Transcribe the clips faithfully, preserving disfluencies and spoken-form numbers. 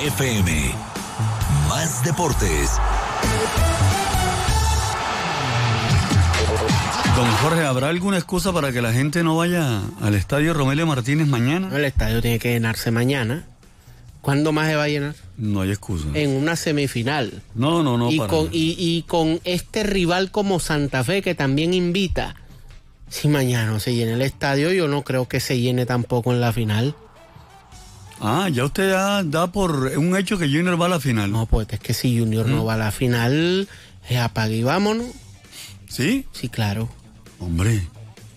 F M. Más deportes. Don Jorge, ¿habrá alguna excusa para que la gente no vaya al estadio Romelio Martínez mañana? El estadio tiene que llenarse mañana. ¿Cuándo más se va a llenar? No hay excusa. En una semifinal. No, no, no. Y, para con, y, y con este rival como Santa Fe, que también invita. Si mañana no se llena el estadio, yo no creo que se llene tampoco en la final. Ah, ya usted da, da por un hecho que Junior va a la final. No, pues es que si Junior ¿Mm? no va a la final, es apague y vámonos. ¿Sí? Sí, claro. Hombre.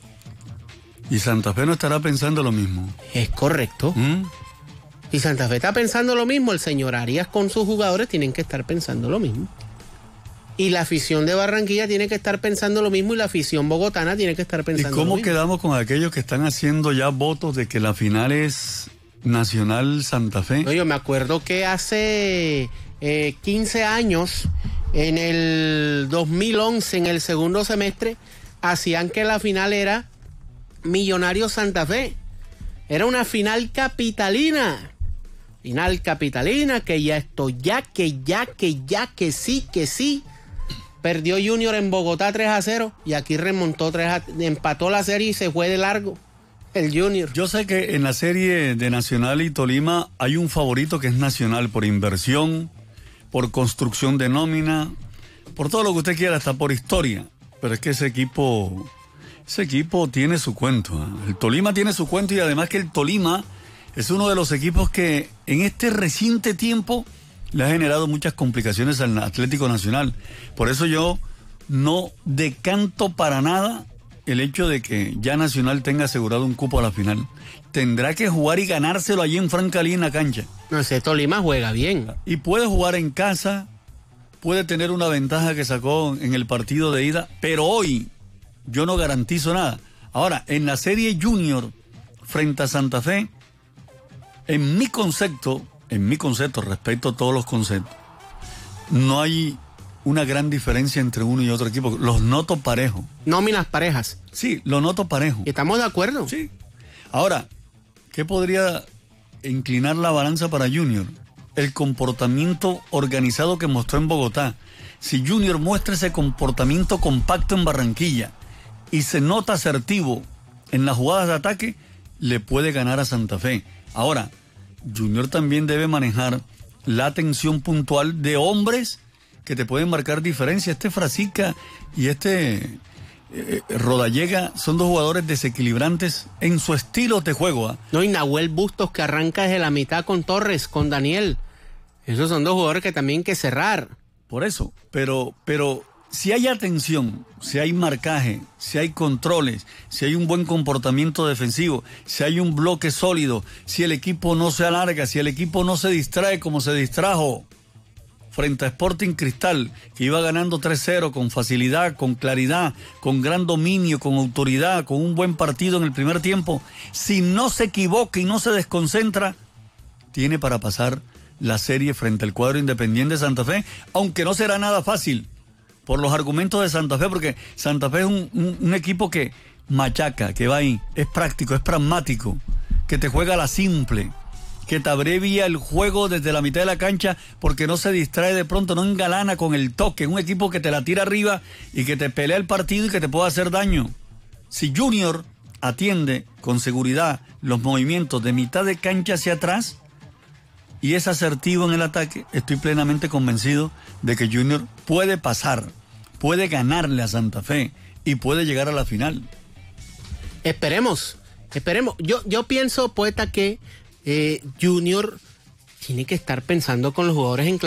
¿Y Santa Fe no estará pensando lo mismo? Es correcto. ¿Mm? Y Santa Fe está pensando lo mismo. El señor Arias con sus jugadores tienen que estar pensando lo mismo. Y la afición de Barranquilla tiene que estar pensando lo mismo y la afición bogotana tiene que estar pensando lo mismo. ¿Y cómo quedamos con aquellos que están haciendo ya votos de que la final es Nacional Santa Fe? No, yo me acuerdo que hace eh, quince años, en el dos mil once, en el segundo semestre, hacían que la final era Millonarios Santa Fe. Era una final capitalina. Final capitalina, que ya esto, ya, que ya, que ya, que sí, que sí. Perdió Junior en Bogotá tres a cero y aquí remontó tres a, empató la serie y se fue de largo el Junior. Yo sé que en la serie de Nacional y Tolima hay un favorito que es Nacional por inversión, por construcción de nómina, por todo lo que usted quiera, hasta por historia. Pero es que ese equipo, ese equipo tiene su cuento, ¿eh? El Tolima tiene su cuento y además que el Tolima es uno de los equipos que en este reciente tiempo le ha generado muchas complicaciones al Atlético Nacional. Por eso yo no decanto para nada el hecho de que ya Nacional tenga asegurado un cupo a la final. Tendrá que jugar y ganárselo allí en Francalí en la cancha. No, ese Tolima juega bien. Y puede jugar en casa, puede tener una ventaja que sacó en el partido de ida, pero hoy yo no garantizo nada. Ahora, en la serie Junior frente a Santa Fe, en mi concepto... En mi concepto, respeto a todos los conceptos, no hay una gran diferencia entre uno y otro equipo. Los noto parejos. Nóminas parejas. Sí, los noto parejos. ¿Estamos de acuerdo? Sí. Ahora, ¿qué podría inclinar la balanza para Junior? El comportamiento organizado que mostró en Bogotá. Si Junior muestra ese comportamiento compacto en Barranquilla y se nota asertivo en las jugadas de ataque, le puede ganar a Santa Fe. Ahora, Junior también debe manejar la atención puntual de hombres que te pueden marcar diferencia. Este Frasica y este eh, Rodallega son dos jugadores desequilibrantes en su estilo de juego, ¿eh? No, y Nahuel Bustos, que arranca desde la mitad con Torres, con Daniel. Esos son dos jugadores que también hay que cerrar. Por eso, pero, pero si hay atención, si hay marcaje, si hay controles, si hay un buen comportamiento defensivo, si hay un bloque sólido, si el equipo no se alarga, si el equipo no se distrae como se distrajo frente a Sporting Cristal, que iba ganando tres cero con facilidad, con claridad, con gran dominio, con autoridad, con un buen partido en el primer tiempo, si no se equivoca y no se desconcentra, tiene para pasar la serie frente al cuadro Independiente de Santa Fe, aunque no será nada fácil por los argumentos de Santa Fe, porque Santa Fe es un, un, un equipo que machaca, que va ahí, es práctico, es pragmático, que te juega a la simple, que te abrevia el juego desde la mitad de la cancha porque no se distrae de pronto, no engalana con el toque, es un equipo que te la tira arriba y que te pelea el partido y que te puede hacer daño. Si Junior atiende con seguridad los movimientos de mitad de cancha hacia atrás y es asertivo en el ataque, estoy plenamente convencido de que Junior puede pasar, puede ganarle a Santa Fe y puede llegar a la final. Esperemos, esperemos. Yo, yo pienso, poeta, que eh, Junior tiene que estar pensando con los jugadores en